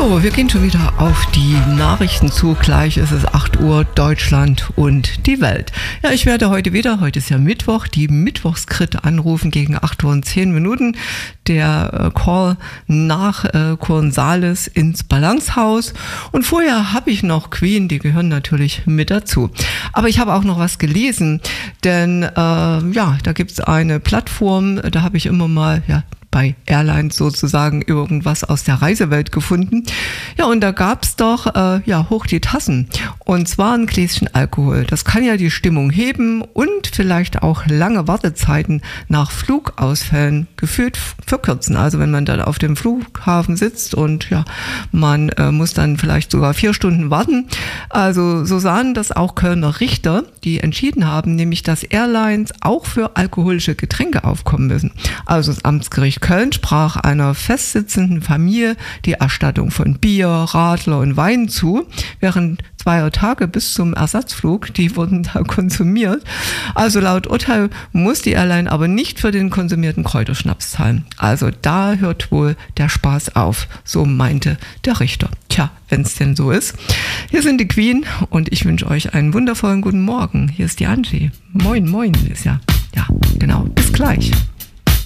So, wir gehen schon wieder auf die Nachrichten zu. Gleich ist es 8 Uhr, Deutschland und die Welt. Ja, ich werde heute ist ja Mittwoch, die Mittwochskrit anrufen gegen 8 Uhr und 10 Minuten. Der Call nach Cornsalis ins Balancehaus. Und vorher habe ich noch Queen, die gehören natürlich mit dazu. Aber ich habe auch noch was gelesen, denn da gibt es eine Plattform, da habe ich immer mal, bei Airlines sozusagen irgendwas aus der Reisewelt gefunden. Ja, und da gab's doch, hoch die Tassen. Und zwar ein Gläschen Alkohol. Das kann ja die Stimmung heben und vielleicht auch lange Wartezeiten nach Flugausfällen gefühlt verkürzen. Also wenn man dann auf dem Flughafen sitzt und man muss dann vielleicht sogar 4 Stunden warten. Also so sahen das auch Kölner Richter, die entschieden haben, nämlich dass Airlines auch für alkoholische Getränke aufkommen müssen. Also das Amtsgericht Köln sprach einer festsitzenden Familie die Erstattung von Bier, Radler und Wein zu, während 2 Tage bis zum Ersatzflug, die wurden da konsumiert. Also laut Urteil muss die Airline aber nicht für den konsumierten Kräuterschnaps zahlen. Also da hört wohl der Spaß auf, so meinte der Richter. Tja, wenn es denn so ist. Hier sind die Queen und ich wünsche euch einen wundervollen guten Morgen. Hier ist die Angie. Moin, moin ist ja. Ja, genau. Bis gleich.